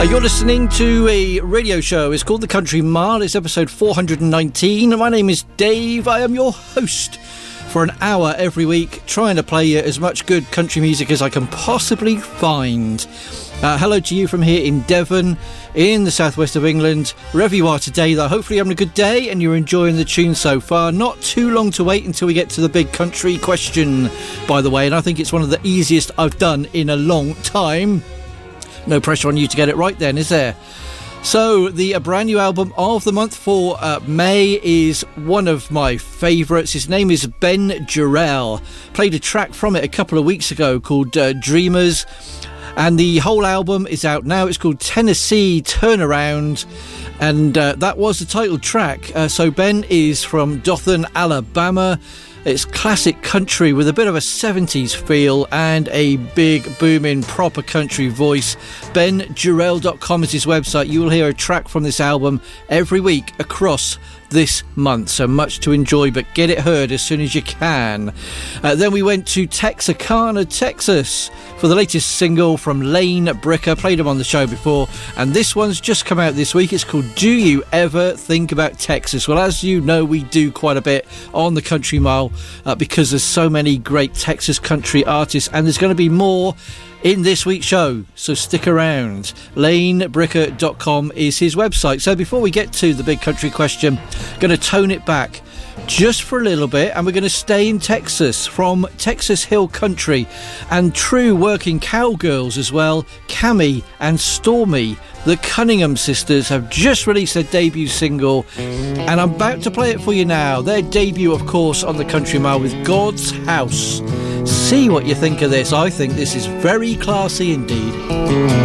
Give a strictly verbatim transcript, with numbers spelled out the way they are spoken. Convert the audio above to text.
You're listening to a radio show. It's called The Country Mile. It's episode four hundred nineteen. My name is Dave. I am your host for an hour every week, trying to play you as much good country music as I can possibly find. Uh, hello to you from here in Devon, in the southwest of England, wherever you are today, though. Hopefully you're having a good day and you're enjoying the tune so far. Not too long to wait until we get to the big country question, by the way, and I think it's one of the easiest I've done in a long time. No pressure on you to get it right then, is there? So, the uh, brand new album of the month for uh, May is one of my favourites. His name is Ben Jarrell. Played a track from it a couple of weeks ago called uh, Dreamers. And the whole album is out now. It's called Tennessee Turnaround. And uh, that was the title track. Uh, so, Ben is from Dothan, Alabama. It's classic country with a bit of a seventies feel and a big booming proper country voice. Ben Jarrell dot com is his website. You will hear a track from this album every week across this month, so much to enjoy, but get it heard as soon as you can. Uh, then we went to Texarkana, Texas for the latest single from Lane Bricker. Played him on the show before, and this one's just come out this week. It's called Do You Ever Think About Texas? Well, as you know, we do quite a bit on the Country Mile uh, because there's so many great Texas country artists, and there's going to be more in this week's show, so stick around. Lane Bricker dot com is his website. So before we get to the big country question, going to tone it back just for a little bit, and we're going to stay in Texas, from Texas Hill Country and true working cowgirls as well. Cammie and Stormy, the Cunningham sisters, have just released their debut single, and I'm about to play it for you now. Their debut, of course, on the Country Mile with God's House. See what you think of this. I think this is very classy indeed.